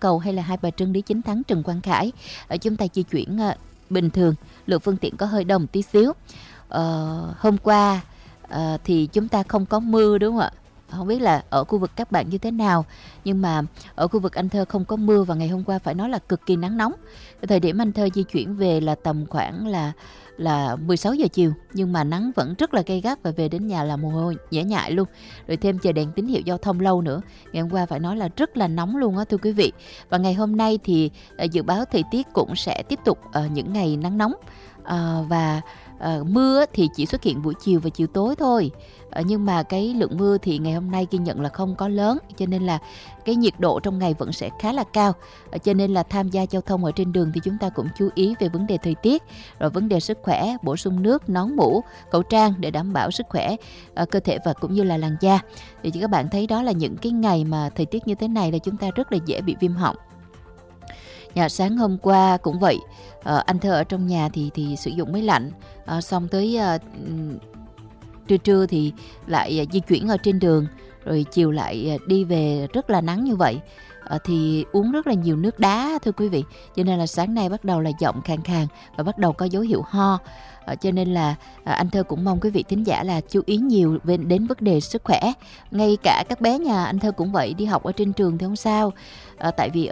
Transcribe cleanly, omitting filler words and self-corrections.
Cầu hay là Hai Bà Trưng, Lý Chính Thắng, Trần Quang Khải, chúng ta di chuyển bình thường, lượng phương tiện có hơi đông tí xíu. Hôm qua thì chúng ta không có mưa đúng không ạ? Không biết là ở khu vực các bạn như thế nào, nhưng mà ở khu vực Anh Thơ không có mưa và ngày hôm qua phải nói là cực kỳ nắng nóng. Thời điểm Anh Thơ di chuyển về là tầm khoảng là 16 giờ chiều, nhưng mà nắng vẫn rất là gay gắt và về đến nhà là mồ hôi nhễ nhại luôn. Rồi thêm chờ đèn tín hiệu giao thông lâu nữa. Ngày hôm qua phải nói là rất là nóng luôn á thưa quý vị. Và ngày hôm nay thì dự báo thời tiết cũng sẽ tiếp tục những ngày nắng nóng. Và mưa thì chỉ xuất hiện buổi chiều và chiều tối thôi. Nhưng mà cái lượng mưa thì ngày hôm nay ghi nhận là không có lớn, cho nên là cái nhiệt độ trong ngày vẫn sẽ khá là cao. Cho nên là tham gia giao thông ở trên đường thì chúng ta cũng chú ý về vấn đề thời tiết, rồi vấn đề sức khỏe, bổ sung nước, nón mũ, khẩu trang để đảm bảo sức khỏe cơ thể và cũng như là làn da. Thì các bạn thấy đó là những cái ngày mà thời tiết như thế này là chúng ta rất là dễ bị viêm họng. Sáng hôm qua cũng vậy, anh Thơ ở trong nhà thì sử dụng máy lạnh, xong tới trưa thì lại di chuyển ở trên đường, rồi chiều lại đi về rất là nắng như vậy. Thì uống rất là nhiều nước đá thưa quý vị, cho nên là sáng nay bắt đầu là giọng khàn khàn và bắt đầu có dấu hiệu ho. Cho nên là anh Thơ cũng mong quý vị thính giả là chú ý nhiều đến vấn đề sức khỏe. Ngay cả các bé nhà anh Thơ cũng vậy, đi học ở trên trường thì không sao, tại vì